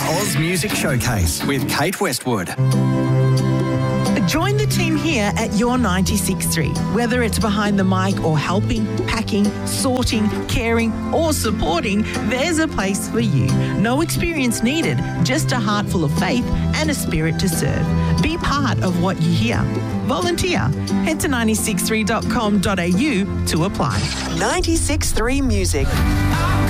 Oz Music Showcase with Kate Westwood. Join the team here at your 96.3. Whether it's behind the mic or helping, packing, sorting, caring or supporting, there's a place for you. No experience needed, just a heart full of faith and a spirit to serve. Be part of what you hear. Volunteer. Head to 963.com.au to apply. 96.3 Music.